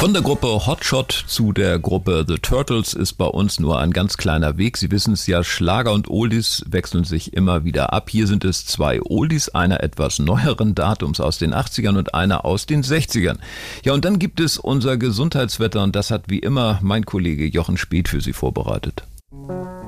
Von der Gruppe Hotshot zu der Gruppe The Turtles ist bei uns nur ein ganz kleiner Weg. Sie wissen es ja, Schlager und Oldies wechseln sich immer wieder ab. Hier sind es zwei Oldies, einer etwas neueren Datums aus den 80ern und einer aus den 60ern. Ja, und dann gibt es unser Gesundheitswetter und das hat wie immer mein Kollege Jochen Speth für Sie vorbereitet.